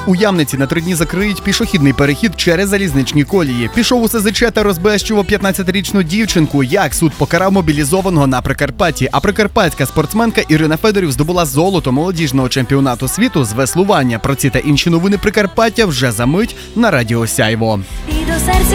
У Ямниці на 3 дні закриють пішохідний перехід через залізничні колії. Пішов у СЗЧ та розбещував 15-річну дівчинку. Як суд покарав мобілізованого на Прикарпатті. А прикарпатська спортсменка Ірина Федорів здобула золото молодіжного чемпіонату світу з веслування. Про ці та інші новини Прикарпаття вже за мить на Радіо Сяйво. І до серця